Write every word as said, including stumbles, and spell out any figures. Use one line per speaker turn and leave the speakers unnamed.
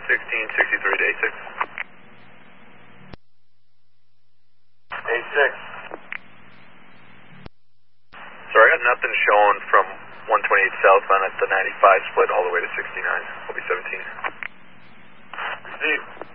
sixteen sixty-three to A six.
A six.
Sorry, I got nothing showing from one twenty-eight southbound at the ninety-five split all the way to sixty-nine. I'll be seventeen.
Receive.